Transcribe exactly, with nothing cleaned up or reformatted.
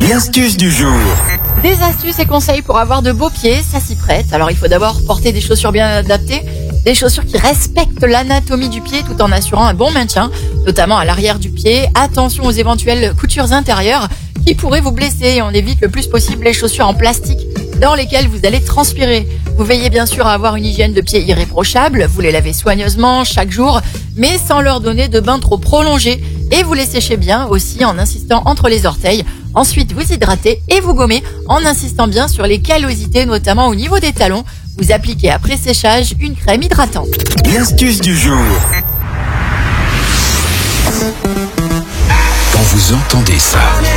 L'astuce du jour. Des astuces et conseils pour avoir de beaux pieds, ça s'y prête. Alors il faut d'abord porter des chaussures bien adaptées, des chaussures qui respectent l'anatomie du pied tout en assurant un bon maintien, notamment à l'arrière du pied. Attention aux éventuelles coutures intérieures qui pourraient vous blesser et on évite le plus possible les chaussures en plastique dans lesquelles vous allez transpirer. Vous veillez bien sûr à avoir une hygiène de pied irréprochable, vous les lavez soigneusement chaque jour, mais sans leur donner de bain trop prolongé et vous les séchez bien aussi en insistant entre les orteils. Ensuite, vous hydratez et vous gommez en insistant bien sur les callosités, notamment au niveau des talons. Vous appliquez après séchage une crème hydratante. L'astuce du jour. Quand vous entendez ça,